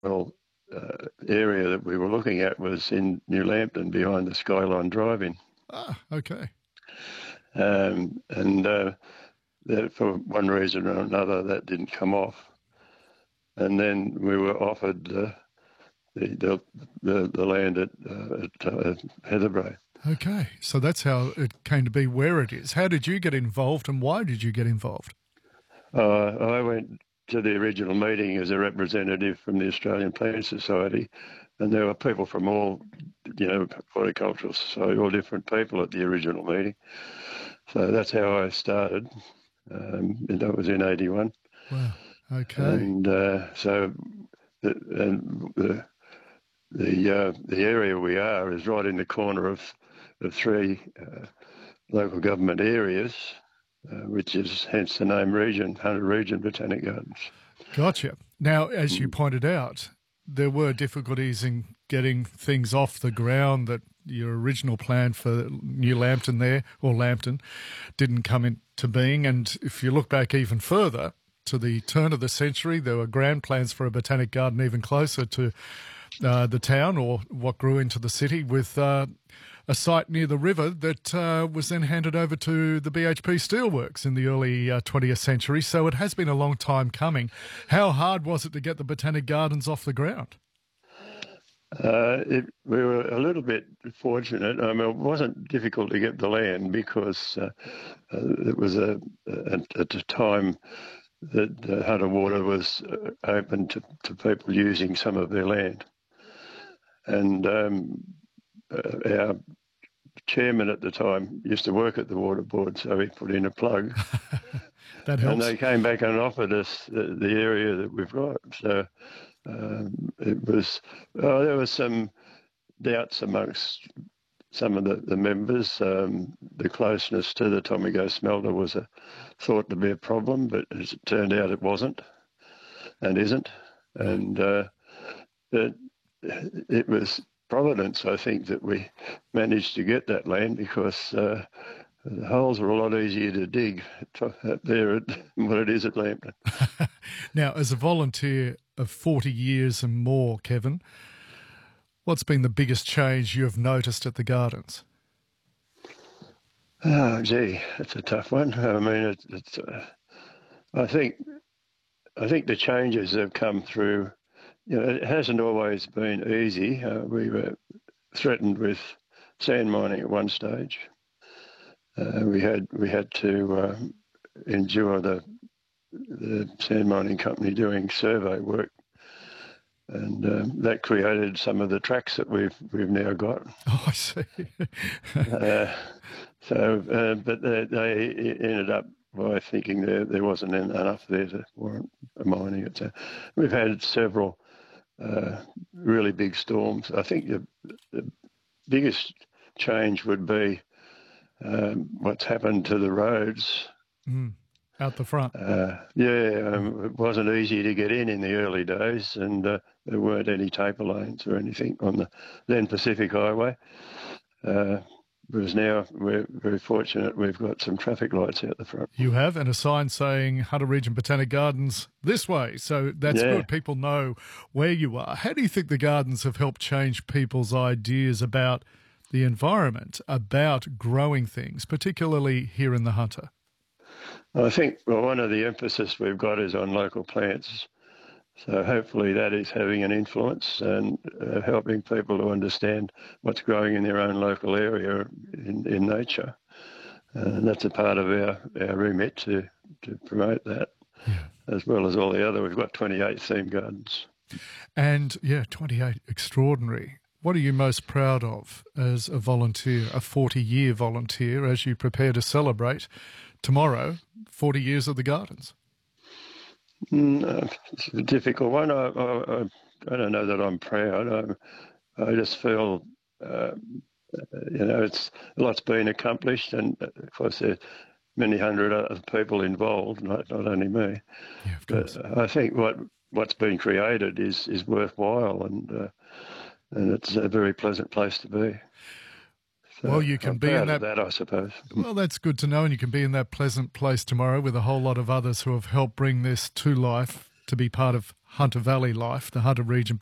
area that we were looking at was in New Lambton behind the Skyline Drive-In. Ah, okay. And that, for one reason or another, that didn't come off. And then we were offered the land at Heatherbrae. Okay, so that's how it came to be where it is. How did you get involved and why did you get involved? I went to the original meeting as a representative from the Australian Plant Society, and there were people from all, horticultural society, all different people at the original meeting. So that's how I started, and that was in '81. Wow. Okay. And so the area we are is right in the corner of three local government areas, which is hence the name Hunter Region Botanic Gardens. Gotcha. Now, as you pointed out, there were difficulties in getting things off the ground, that your original plan for New Lambton there, or Lambton, didn't come into being. And if you look back even further, to the turn of the century, there were grand plans for a botanic garden even closer to the town, or what grew into the city, with a site near the river that was then handed over to the BHP Steelworks in the early 20th century. So it has been a long time coming. How hard was it to get the botanic gardens off the ground? We were a little bit fortunate. I mean, it wasn't difficult to get the land because it was at the time that Hunter Water was open to people using some of their land. And our chairman at the time used to work at the Water Board, so he put in a plug. That helps. And they came back and offered us the area that we've got. So it was, there was some doubts amongst some of the members. The closeness to the Tomago smelter was thought to be a problem, but as it turned out, it wasn't and isn't. And it was Providence, I think, that we managed to get that land, because the holes are a lot easier to dig up there than what it is at Lambton. Now, as a volunteer of 40 years and more, Kevin, what's been the biggest change you have noticed at the gardens? Oh, gee, that's a tough one. I mean, I think the changes have come through. It hasn't always been easy. We were threatened with sand mining at one stage. We had to endure the sand mining company doing survey work, and that created some of the tracks that we've now got. Oh, I see. But they ended up by thinking there wasn't enough there to warrant mining it. So we've had several really big storms. I think the biggest change would be what's happened to the roads. Out the front. It wasn't easy to get in the early days, and there weren't any taper lanes or anything on the then Pacific Highway. Whereas now we're very fortunate, we've got some traffic lights out the front. You have, and a sign saying Hunter Region Botanic Gardens this way. So that's good. People know where you are. How do you think the gardens have helped change people's ideas about the environment, about growing things, particularly here in the Hunter? I think, one of the emphasis we've got is on local plants. So hopefully that is having an influence and helping people to understand what's growing in their own local area in nature. And that's a part of our remit to promote that, as well as all the other. We've got 28 theme gardens. And, 28, extraordinary. What are you most proud of as a volunteer, a 40-year volunteer, as you prepare to celebrate tomorrow 40 years of the gardens? It's a difficult one. I don't know that I'm proud. I just feel, it's a lot's been accomplished, and of course there's many hundred other people involved, not only me. Yeah, of course. But I think what's been created is worthwhile, and it's a very pleasant place to be. So well, you can be in that, I suppose. Well, that's good to know, and you can be in that pleasant place tomorrow with a whole lot of others who have helped bring this to life, to be part of Hunter Valley life, the Hunter region